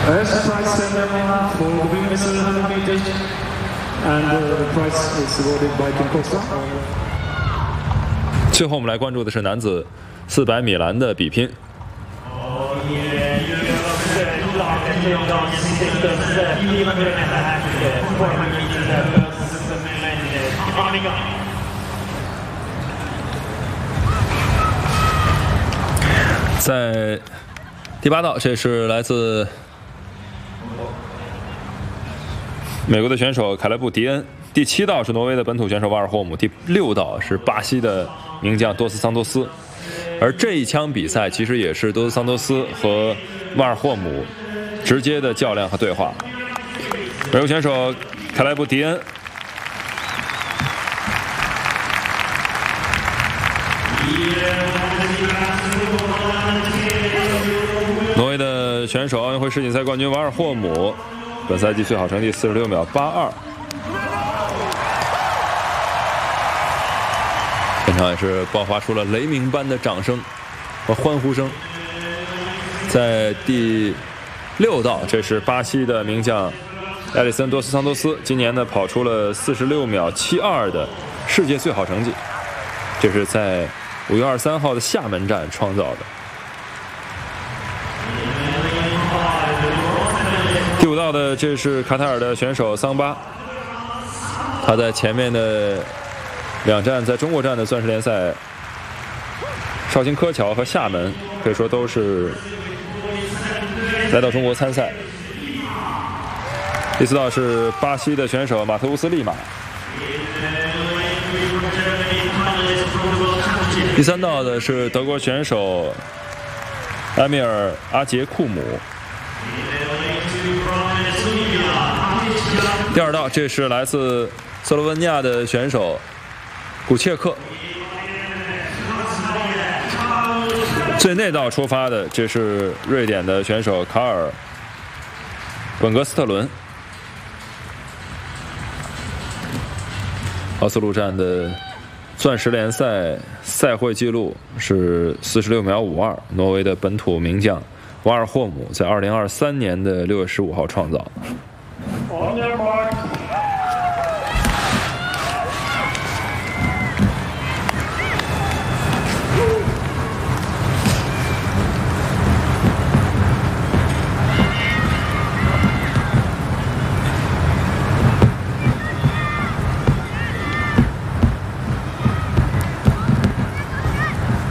First prize ceremony for the women's 100 meters, and the prize is awarded by Kim Costa. 最后我们来关注的是男子400米栏的比拼。在第8道，这是来自美国的选手凯莱布·迪恩。第7道是挪威的本土选手瓦尔霍姆。第6道是巴西的名将多斯桑托斯。而这一枪比赛其实也是多斯桑托斯和瓦尔霍姆直接的较量和对话。美国选手凯莱布·迪恩。挪威的选手奥运会世锦赛冠军瓦尔霍姆，本赛季最好成绩46秒82。现场也是爆发出了雷鸣般的掌声和欢呼声。在第6道，这是巴西的名将埃里森多斯桑托斯，今年呢跑出了46秒72的世界最好成绩，这是在5月23号的厦门站创造的。第5道的这是卡塔尔的选手桑巴，他在前面的2站在中国站的钻石联赛，绍兴柯桥和厦门可以说都是来到中国参赛。第4道是巴西的选手马特乌斯利马。第3道的是德国选手埃米尔·阿杰库姆。第2道，这是来自斯洛文尼亚的选手古切克。最内道出发的，这是瑞典的选手卡尔·本格斯特伦。奥斯陆站的钻石联赛赛会纪录是46秒52，挪威的本土名将瓦尔霍姆在2023年的6月15号创造。